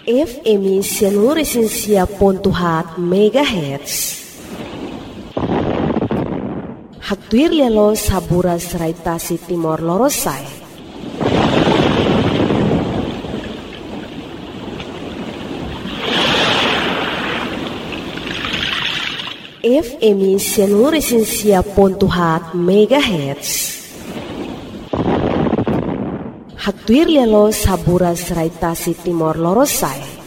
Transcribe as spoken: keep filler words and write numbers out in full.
F M Seluruh Pontuhat Megahertz. Haktuir lelo saburas raitasi Timor Lorosai. F M Seluruh Pontuhat Megahertz. Haktuir lelo saburas raitasi Timor Lorosai.